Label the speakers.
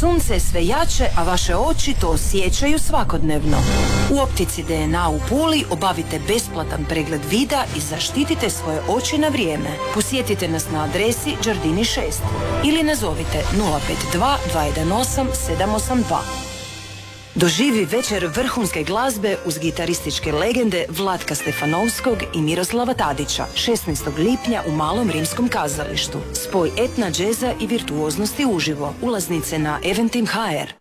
Speaker 1: Sunce je sve jače, a vaše oči to osjećaju svakodnevno. U optici DNA u Puli obavite besplatan pregled vida i zaštitite svoje oči na vrijeme. Posjetite nas na adresi Đardini 6 ili nazovite 052 218 782. Doživi večer vrhunske glazbe uz gitarističke legende Vlatka Stefanovskog i Miroslava Tadića 16. lipnja u Malom rimskom kazalištu. Spoj etna, džeza i virtuoznosti uživo. Ulaznice na Eventim HR.